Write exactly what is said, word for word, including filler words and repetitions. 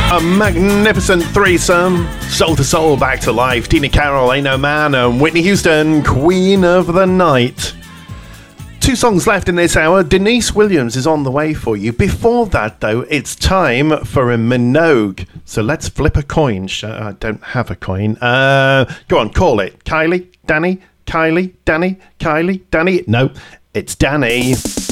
A magnificent threesome. Soul to Soul, Back to Life. Tina Carroll, Ain't No Man, and Whitney Houston, Queen of the Night. Two songs left in this hour. Denise Williams is on the way for you. Before that, though, it's time for a Minogue. So let's flip a coin. I don't have a coin. Uh, go on, call it. Kylie, Danny, Kylie, Danny, Kylie, Danny. No, it's Danny.